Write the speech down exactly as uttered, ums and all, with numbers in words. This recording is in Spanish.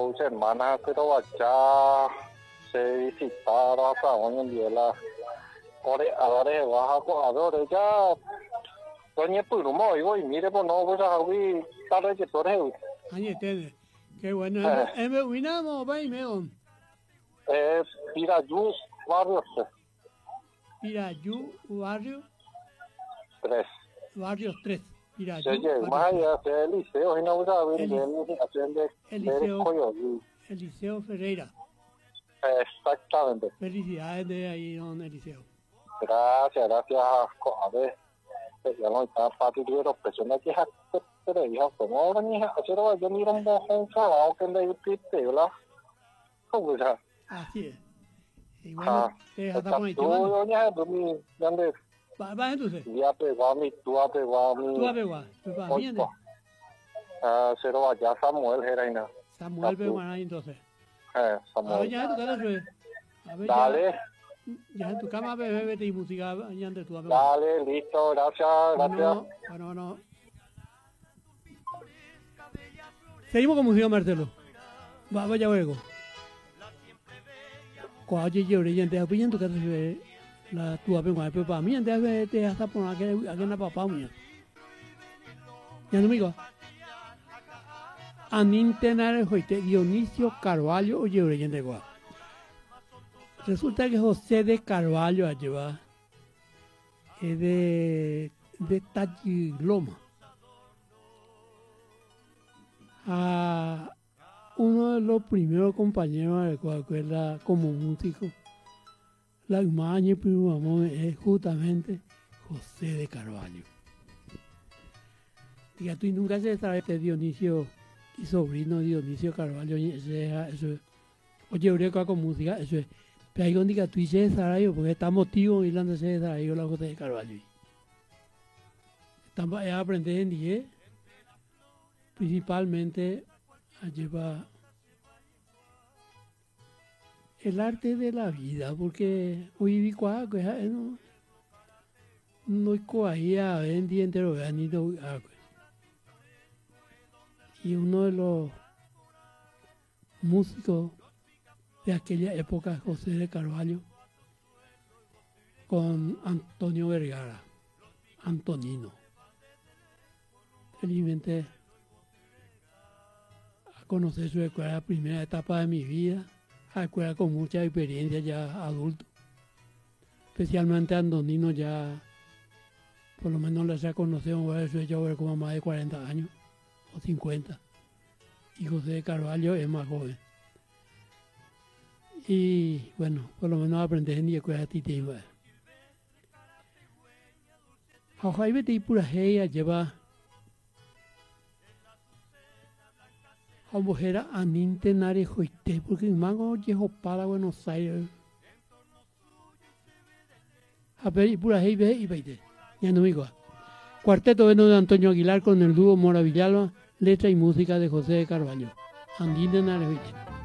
dos semanas, pero allá se visitaron hasta hoy en día las oreadores baja coadores ya. Doña Purumo, digo, y mire, pues no, pues a hoy tarde que torre. Añe tiene. Qué bueno. ¿Es me winamo o vai meon? Eh, Pirayú, barrio Pirayú, barrio tres. Barrio tres. Pirayú. Se llega más allá hacia el liceo, y no voy a ver el de el liceo, el liceo Ferreira. Exactamente. Felicidades de ahí, don Eliseo. Gracias, gracias. A ver, ya no está fácil, pero persona que es pero hija, como ahora ni hija, pero yo miro un bojón trabajo que le pide, ¿verdad? ¿Cómo ya? Así es. Y bueno, te dejas por ahí, tú, doña, tú, mi, ¿dónde? Va, va entonces. Ya pegó a mi, tú a pegó a mi. Tú a pegó, tú a mí, ¿no? Ah, cero allá Samuel Geraina. Samuel pegó ahí entonces. Eh, Samuel. A ver, ya en tu casa, a ver, dale. Ya, ya en tu cama, bebé, vete y música, ya antes tú a dale, listo, gracias, gracias. Bueno, bueno, bueno. Seguimos con música, Marcelo. Va, vaya luego. Cuando yo lloré, ya antes de en tu casa, la tua pegó, pero para mí antes de te hasta por aquel, aquel na papá mía. Ya no me digo. Anintenare hoite Dionisio Carvalho o lloré, ya antes. Resulta que José de Carvalho lleva es de, de Tachiloma. A uno de los primeros compañeros de la escuela como músico, la imagen primo es justamente José de Carvalho. Y tú nunca se sabe este Dionisio y sobrino Dionisio Carvalho, eso es, oye, eureka con música, eso es. Pero hay donde que tú dices Sarayo, porque está motivo y la de Sarayo, la José de Carvalho. Estamos a aprender en día, principalmente a llevar el arte de la vida, porque hoy vi cuál no no hay coahía en día entero ni y uno de los músicos de aquella época, José de Carvalho, con Antonio Vergara, Antonino. Felizmente a conocer su escuela, la primera etapa de mi vida, a escuela con mucha experiencia ya adulto, especialmente a Antonino ya, por lo menos les ha conocido, eso yo como más de cuarenta años, o cincuenta, y José de Carvalho es más joven. Y bueno, por lo menos aprender en la escuela de Titi. Ojalá y vete y pura heya lleva a mujer a nintenare joite, porque mi mango llevo para Buenos Aires. A ver, y pura heya y veite. Ya no digo. Cuarteto bueno de Antonio Aguilar con el dúo Mora Villalba, letra y música de José de Carvalho. Nintenare joite.